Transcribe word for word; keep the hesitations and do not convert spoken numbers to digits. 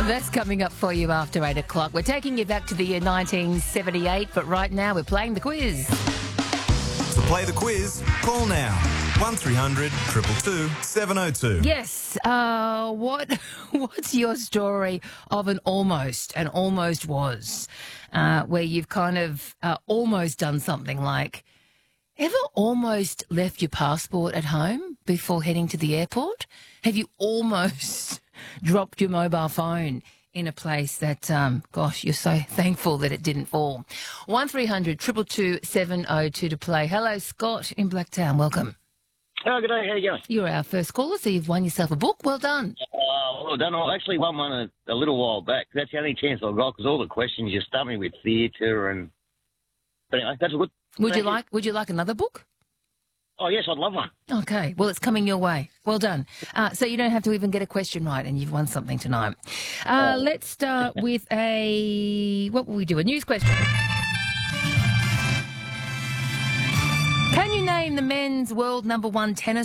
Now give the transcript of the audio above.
That's coming up for you after eight o'clock. We're taking you back to the year nineteen seventy-eight, but right now we're playing the quiz. To play the quiz, call now. one three hundred two two two seven oh two. Yes. Uh, what? What's your story of an almost, an almost was, uh, where you've kind of uh, almost done something like, ever almost left your passport at home before heading to the airport? Have you almost dropped your mobile phone in a place that, um, gosh, you're so thankful that it didn't fall? one three hundred two two two seven oh two to play. Hello, Scott in Blacktown. Welcome. Oh, good day. How you going? You're our first caller, so you've won yourself a book. Well done. Uh, well done. I actually won one a, a little while back. That's the only chance I've got because all the questions you stumped me with theatre and... But anyway, that's good. Would Thank you like Would you like another book? Oh, yes, I'd love one. Okay, well, it's coming your way. Well done. Uh, so you don't have to even get a question right, and you've won something tonight. Uh, Oh. Let's start with a... What will we do? A news question. Can you name the men's world number one tennis